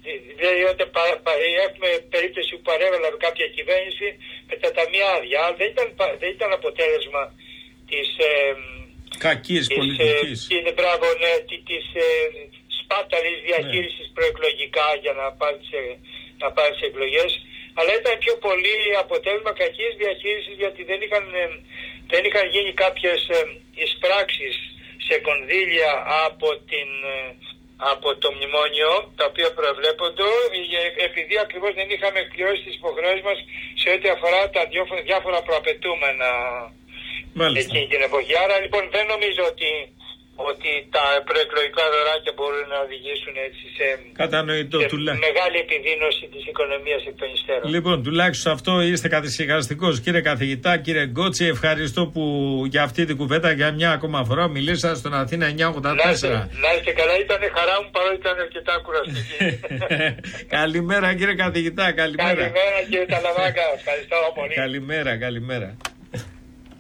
Δηλαδή έχουμε περίπτωση που παρέβαλε κάποια κυβέρνηση με τα ταμεία άδεια. Αλλά δεν ήταν αποτέλεσμα της κακής πολιτικής. Της σπάταλης διαχείρισης προεκλογικά για να πάρει σε εκλογές. Αλλά ήταν πιο πολύ αποτέλεσμα κακής διαχείρισης, γιατί δεν είχαν γίνει κάποιες εισπράξεις σε κονδύλια από το μνημόνιο, τα οποία προεβλέπονται, επειδή ακριβώς δεν είχαμε εκπληρώσει τις υποχρεώσεις μας σε ό,τι αφορά τα διάφορα προαπαιτούμενα εκείνη την εποχή. Άρα λοιπόν δεν νομίζω ότι τα προεκλογικά δωράκια μπορούν να οδηγήσουν έτσι σε μεγάλη επιδείνωση της οικονομίας εκ των υστέρων. Λοιπόν, τουλάχιστον αυτό είστε καθησυχαστικός, κύριε καθηγητά. Κύριε Γκότση, ευχαριστώ που για αυτή την κουβέντα για μια ακόμα φορά μιλήσατε στον Αθήνα 984. Να είστε καλά, ήταν χαρά μου παρότι ήταν αρκετά κουραστική. Καλημέρα κύριε καθηγητά, καλημέρα. Καλημέρα κύριε Ταλαβάκα, ευχαριστώ πολύ. Καλημέρα.